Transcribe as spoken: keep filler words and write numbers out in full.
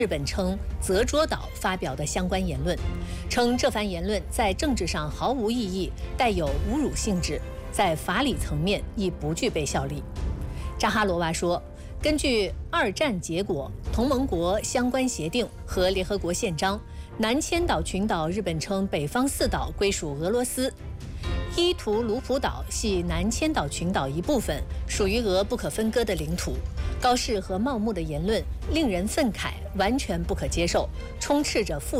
日本称泽捉岛发表的相关言论，称这番言论在政治上毫无意义，带有侮辱性质，在法理层面亦不具备效力。扎哈罗娃说，根据二战结果、同盟国相关协定和联合国宪章，南千岛群岛日本称北方四岛归属俄罗斯。伊图鲁普岛系南千岛群岛一部分，属于俄不可分割的领土。高市和茂木的言论令人愤慨，完全不可接受，充斥着负